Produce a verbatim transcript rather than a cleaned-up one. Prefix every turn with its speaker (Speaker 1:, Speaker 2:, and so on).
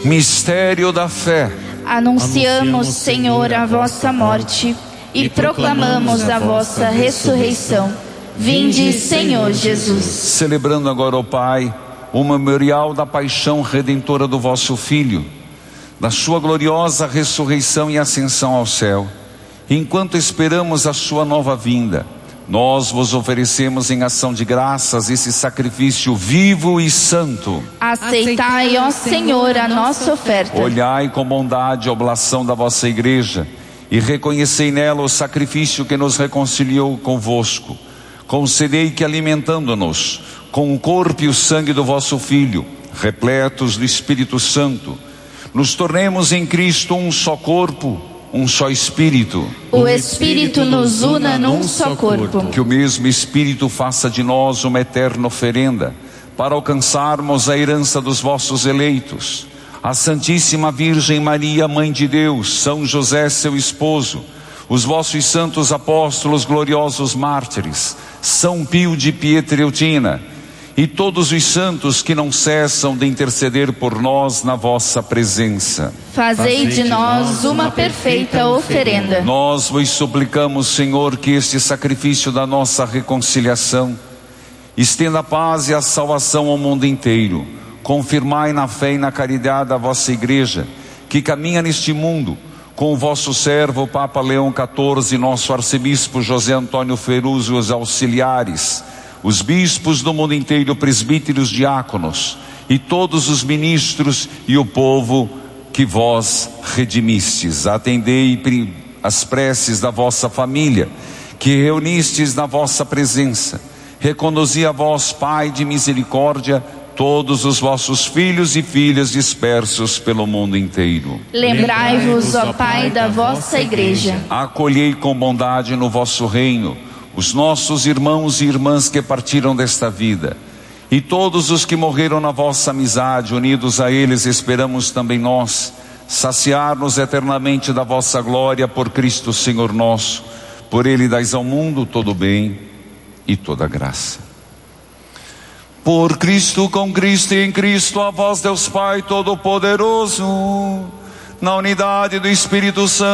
Speaker 1: Mistério da fé.
Speaker 2: Anunciamos, Senhor, a vossa morte e proclamamos a vossa ressurreição. Vinde, Senhor Jesus.
Speaker 1: Celebrando agora, ó Pai, o memorial da paixão redentora do vosso Filho, da sua gloriosa ressurreição e ascensão ao céu, enquanto esperamos a sua nova vinda, nós vos oferecemos em ação de graças esse sacrifício vivo e santo.
Speaker 2: Aceitai, ó Senhor, a nossa oferta.
Speaker 1: Olhai com bondade a oblação da vossa igreja e reconhecei nela o sacrifício que nos reconciliou convosco. Concedei que, alimentando-nos com o corpo e o sangue do vosso Filho, repletos do Espírito Santo, nos tornemos em Cristo um só corpo, um só Espírito.
Speaker 2: O Espírito nos una num só corpo.
Speaker 1: Que o mesmo Espírito faça de nós uma eterna oferenda, para alcançarmos a herança dos vossos eleitos. A Santíssima Virgem Maria, Mãe de Deus, São José, seu esposo, os vossos santos apóstolos, gloriosos mártires, São Pio de Pietrelcina, e todos os santos que não cessam de interceder por nós na vossa presença.
Speaker 2: Fazei de nós uma perfeita oferenda.
Speaker 1: Nós vos suplicamos, Senhor, que este sacrifício da nossa reconciliação estenda a paz e a salvação ao mundo inteiro. Confirmai na fé e na caridade a vossa igreja, que caminha neste mundo, com o vosso servo, o Papa Leão quatorze, nosso arcebispo José Antônio Ferruz e os auxiliares, os bispos do mundo inteiro, presbíteros, diáconos e todos os ministros e o povo que vós redimistes. Atendei as preces da vossa família, que reunistes na vossa presença. Reconduzi a vós, Pai de misericórdia, todos os vossos filhos e filhas dispersos pelo mundo inteiro.
Speaker 2: Lembrai-vos, ó Pai, da vossa igreja.
Speaker 1: Acolhei com bondade no vosso reino os nossos irmãos e irmãs que partiram desta vida, e todos os que morreram na vossa amizade. Unidos a eles esperamos também nós saciar-nos eternamente da vossa glória por Cristo Senhor nosso. Por Ele dais ao mundo todo o bem e toda a graça. Por Cristo, com Cristo e em Cristo, a vós Deus Pai Todo-Poderoso, na unidade do Espírito Santo,